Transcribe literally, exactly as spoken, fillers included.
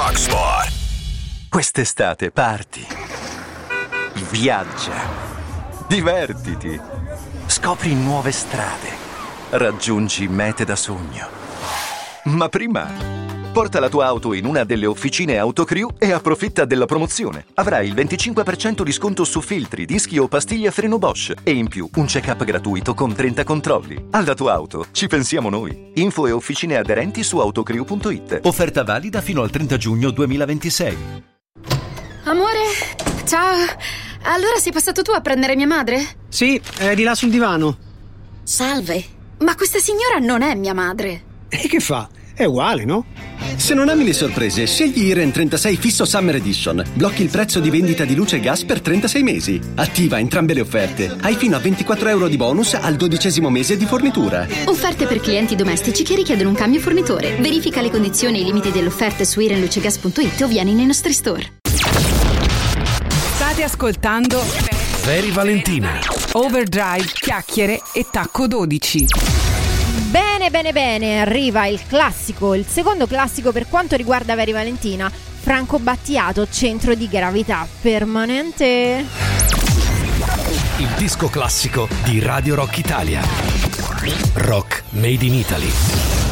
Rocksport. Quest'estate parti, viaggia, divertiti, scopri nuove strade, raggiungi mete da sogno. Ma prima porta la tua auto in una delle officine Autocrew e approfitta della promozione. Avrai il venticinque per cento di sconto su filtri, dischi o pastiglie a freno Bosch e in più un check-up gratuito con trenta controlli. Alla tua auto ci pensiamo noi. Info e officine aderenti su autocrew punto it. Offerta valida fino al trenta giugno duemilaventisei. Amore, ciao. Allora sei passato tu a prendere mia madre? Sì, è di là sul divano. Salve, ma questa signora non è mia madre. E che fa? È uguale, no? Se non ami le sorprese, scegli Iren trentasei Fisso Summer Edition. Blocchi il prezzo di vendita di luce e gas per trentasei mesi. Attiva entrambe le offerte. Hai fino a ventiquattro euro di bonus al dodicesimo mese di fornitura. Offerte per clienti domestici che richiedono un cambio fornitore. Verifica le condizioni e i limiti dell'offerta su iren luce gas punto it o vieni nei nostri store. State ascoltando Very Valentina. Overdrive, chiacchiere e tacco dodici. Bene, bene, bene, arriva il classico, il secondo classico per quanto riguarda Very Valentina. Franco Battiato, centro di gravità permanente. Il disco classico di Radio Rock Italia. Rock Made in Italy.